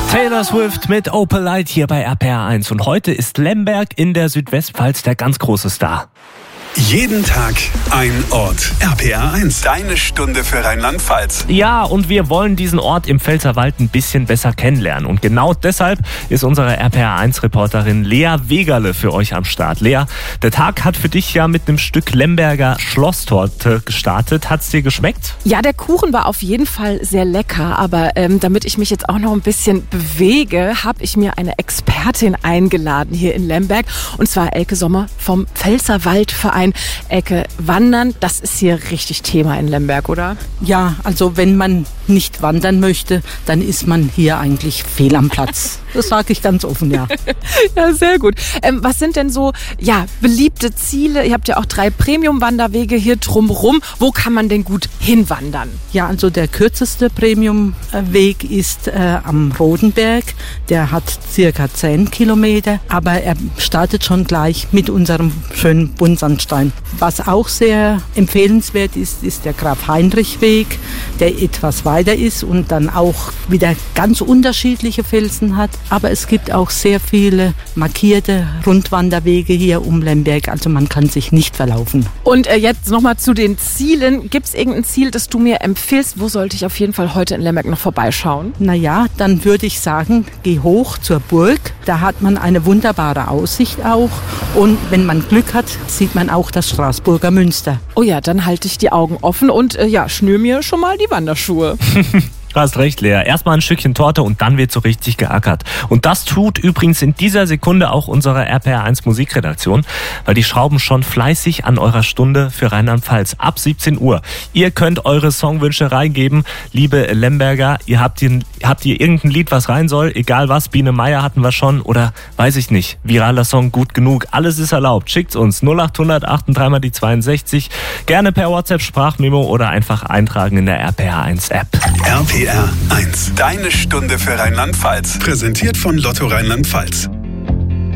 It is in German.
Taylor Swift mit Opalite hier bei RPR 1. Und heute ist Lemberg in der Südwestpfalz der ganz große Star. Jeden Tag ein Ort. RPR 1, deine Stunde für Rheinland-Pfalz. Ja, und wir wollen diesen Ort im Pfälzerwald ein bisschen besser kennenlernen. Und genau deshalb ist unsere RPR 1-Reporterin Lea Wegerle für euch am Start. Lea, der Tag hat für dich ja mit einem Stück Lemberger Schlosstorte gestartet. Hat's dir geschmeckt? Ja, der Kuchen war auf jeden Fall sehr lecker. Aber damit ich mich jetzt auch noch ein bisschen bewege, habe ich mir eine Expertin eingeladen hier in Lemberg. Und zwar Elke Sommer vom Pfälzerwaldverein. Elke, Wandern, das ist hier richtig Thema in Lemberg, oder? Ja, also wenn man nicht wandern möchte, dann ist man hier eigentlich fehl am Platz. Das sage ich ganz offen, ja. Ja, sehr gut. Was sind denn so beliebte Ziele? Ihr habt ja auch 3 Premium-Wanderwege hier drumherum. Wo kann man denn gut hinwandern? Ja, also der kürzeste Premium-Weg ist am Rodenberg. Der hat circa 10 Kilometer, aber er startet schon gleich mit unserem schönen Buntsandstein. Was auch sehr empfehlenswert ist, ist der Graf-Heinrich-Weg, der etwas weiter ist und dann auch wieder ganz unterschiedliche Felsen hat. Aber es gibt auch sehr viele markierte Rundwanderwege hier um Lemberg, also man kann sich nicht verlaufen. Und jetzt nochmal zu den Zielen. Gibt es irgendein Ziel, das du mir empfiehlst? Wo sollte ich auf jeden Fall heute in Lemberg noch vorbeischauen? Naja, dann würde ich sagen, geh hoch zur Burg. Da hat man eine wunderbare Aussicht auch. Und wenn man Glück hat, sieht man auch das Straßburger Münster. Oh ja, dann halte ich die Augen offen und schnür mir schon mal die Wanderschuhe. Du hast recht, Lea. Erstmal ein Stückchen Torte und dann wird so richtig geackert. Und das tut übrigens in dieser Sekunde auch unsere RPR 1 Musikredaktion, weil die schrauben schon fleißig an eurer Stunde für Rheinland-Pfalz ab 17 Uhr. Ihr könnt eure Songwünsche reingeben, liebe Lemberger. Habt ihr irgendein Lied, was rein soll? Egal was, Biene Meier hatten wir schon oder weiß ich nicht. Viraler Song, gut genug. Alles ist erlaubt. Schickt's uns 0800 83 mal die 62. Gerne per WhatsApp Sprachmemo oder einfach eintragen in der RPR 1 App. RPR 1, deine Stunde für Rheinland-Pfalz. Präsentiert von Lotto Rheinland-Pfalz.